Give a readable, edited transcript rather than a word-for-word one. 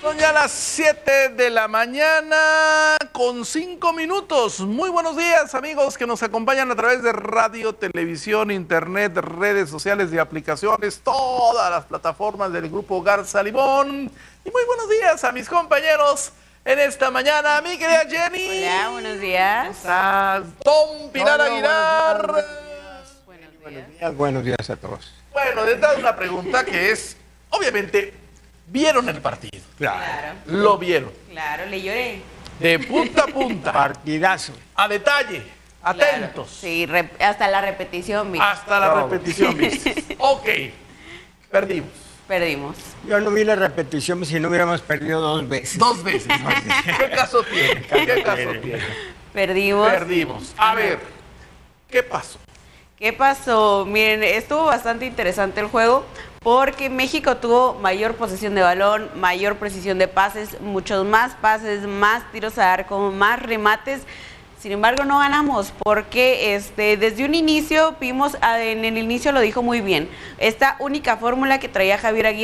Son ya las 7 de la mañana con 5 minutos. Muy buenos días, amigos que nos acompañan a través de radio, televisión, internet, redes sociales y aplicaciones, todas las plataformas del Grupo Garza Limón. Y muy buenos días a mis compañeros en esta mañana. Mi querida Jenny. Hola, buenos días. Don Pilar Aguilar. Buenos días. Buenos días a todos. Bueno, de entrada una pregunta que es, obviamente, ¿vieron el partido? Claro. Lo vieron. Claro, le lloré. De punta a punta. Partidazo. A detalle. Atentos. Sí, hasta la repetición, mira. Hasta la repetición, ¿viste? Ok. Perdimos. Perdimos. Yo no vi la repetición si no hubiéramos perdido 2 veces. 2 veces. ¿Qué caso tiene? ¿Qué caso tiene? Perdimos. Perdimos. A ver, ¿qué pasó? ¿Qué pasó? Miren, estuvo bastante interesante el juego porque México tuvo mayor posesión de balón, mayor precisión de pases, muchos más pases, más tiros a arco, más remates. Sin embargo, no ganamos porque desde un inicio vimos, en el inicio lo dijo muy bien, esta única fórmula que traía Javier Aguirre